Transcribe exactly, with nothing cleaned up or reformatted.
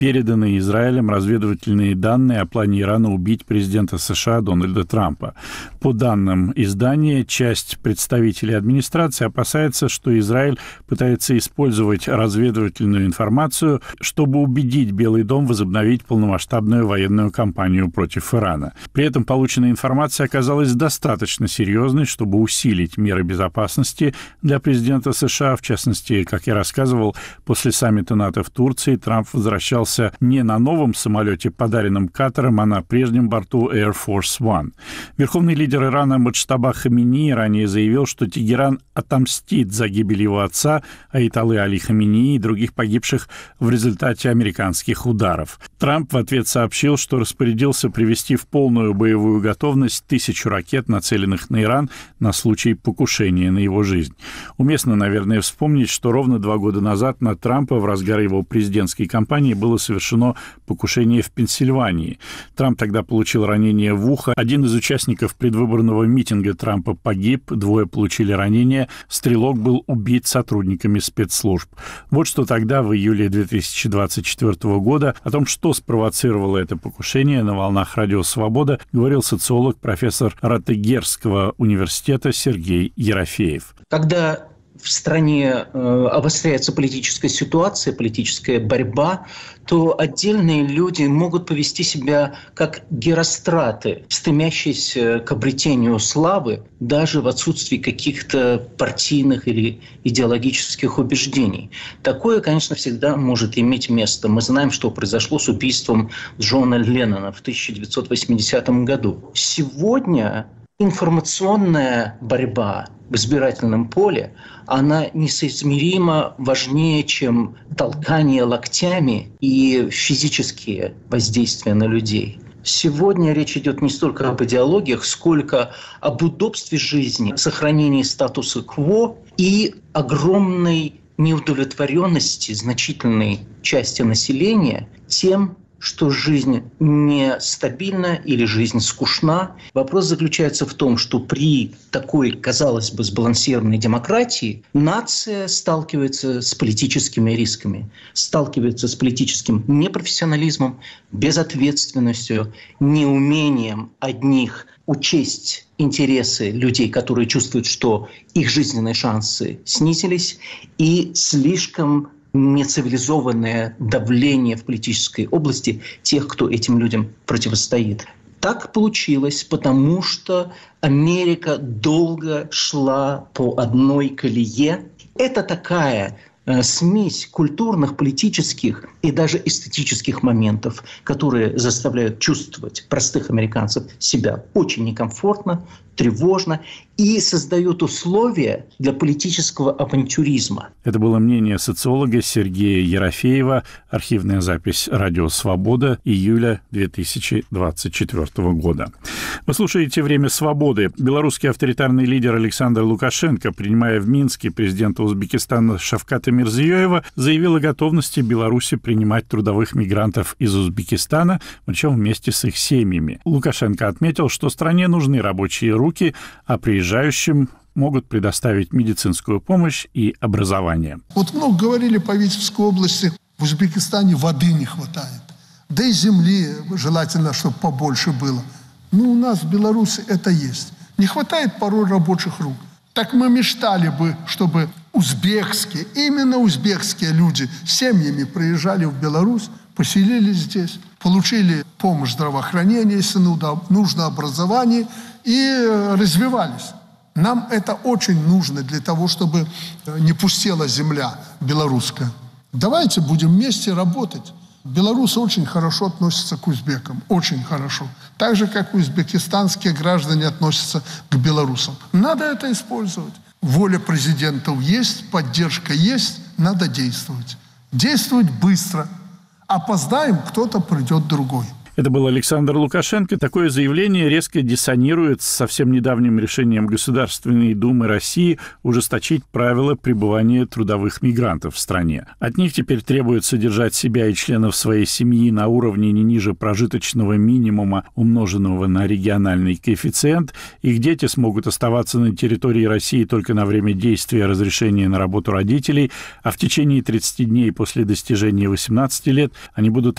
переданные Израилем разведывательные данные о плане Ирана убить президента США Дональда Трампа. По данным издания, часть представителей администрации опасается, что Израиль пытается использовать разведывательную информацию, чтобы убедить Белый дом возобновить полномасштабную военную кампанию против Ирана. При этом полученная информация оказалась достаточно серьезной, чтобы усилить меры безопасности для президента США. В частности, как я рассказывал, после саммита НАТО в Турции Трамп возвращался не на новом самолете, подаренном Катаром, а на прежнем борту Air Force One. Верховный лидер Ирана Муджтаба Хаминеи ранее заявил, что Тегеран отомстит за гибель его отца Аятоллы Али Хаминеи и других погибших в результате американских ударов. Трамп в ответ сообщил, что распорядился привести в полную боевую готовность тысячу ракет, нацеленных на Иран, на случай покушения на его жизнь. Уместно, наверное, вспомнить, что ровно два года назад на Трампа в разгар его президентской кампании было совершено покушение в Пенсильвании. Трамп тогда получил ранение в ухо. Один из участников предвыборного митинга Трампа погиб, двое получили ранения. Стрелок был убит сотрудниками спецслужб. Вот что тогда, в июле две тысячи двадцать четвёртого года, о том, что спровоцировало это покушение, на волнах Радио Свобода говорил социолог, профессор Ротегерского университета Сергей Ерофеев. Когда в стране э, обостряется политическая ситуация, политическая борьба, то отдельные люди могут повести себя как геростраты, стремящиеся к обретению славы даже в отсутствии каких-то партийных или идеологических убеждений. Такое, конечно, всегда может иметь место. Мы знаем, что произошло с убийством Джона Леннона в тысяча девятьсот восьмидесятом году. Сегодня информационная борьба в избирательном поле, она несоизмеримо важнее, чем толкание локтями и физические воздействия на людей. Сегодня речь идет не столько об идеологиях, сколько об удобстве жизни, сохранении статуса кво и огромной неудовлетворенности значительной части населения тем, что жизнь нестабильна или жизнь скучна. Вопрос заключается в том, что при такой, казалось бы, сбалансированной демократии нация сталкивается с политическими рисками, сталкивается с политическим непрофессионализмом, безответственностью, неумением одних учесть интересы людей, которые чувствуют, что их жизненные шансы снизились, и слишком нецивилизованное давление в политической области тех, кто этим людям противостоит. Так получилось, потому что Америка долго шла по одной колее. Это такая э, смесь культурных, политических и даже эстетических моментов, которые заставляют чувствовать простых американцев себя очень некомфортно, тревожно и создают условия для политического авантюризма. Это было мнение социолога Сергея Ерофеева. Архивная запись «Радио Свобода», июля две тысячи двадцать четвёртого года. Вы слушаете «Время свободы». Белорусский авторитарный лидер Александр Лукашенко, принимая в Минске президента Узбекистана Шавката Мирзиёева, заявил о готовности Беларуси принимать трудовых мигрантов из Узбекистана, причем вместе с их семьями. Лукашенко отметил, что стране нужны рабочие руки, а приезжающим могут предоставить медицинскую помощь и образование. Вот много говорили по Витебской области, в Узбекистане воды не хватает. Да и земли желательно, чтобы побольше было. Ну, у нас в Беларуси это есть. Не хватает порой рабочих рук. Так мы мечтали бы, чтобы узбекские, именно узбекские люди с семьями приезжали в Беларусь, поселились здесь, получили помощь здравоохранения, если нужно образование, и развивались. Нам это очень нужно для того, чтобы не пустела земля белорусская. Давайте будем вместе работать. Белорусы очень хорошо относятся к узбекам, очень хорошо. Так же, как узбекистанские граждане относятся к белорусам. Надо это использовать. Воля президентов есть, поддержка есть, надо действовать. Действовать быстро. Опоздаем, кто-то придет другой. Это был Александр Лукашенко. Такое заявление резко диссонирует с совсем недавним решением Государственной Думы России ужесточить правила пребывания трудовых мигрантов в стране. От них теперь требуют содержать себя и членов своей семьи на уровне не ниже прожиточного минимума, умноженного на региональный коэффициент. Их дети смогут оставаться на территории России только на время действия разрешения на работу родителей, а в течение тридцати дней после достижения восемнадцати лет они будут